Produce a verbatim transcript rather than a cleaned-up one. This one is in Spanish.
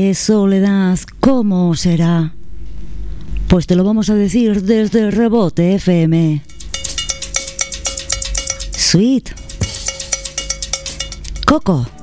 de Soledad, ¿cómo será? Pues te lo vamos a decir desde Rebote F M. Sweet Coco.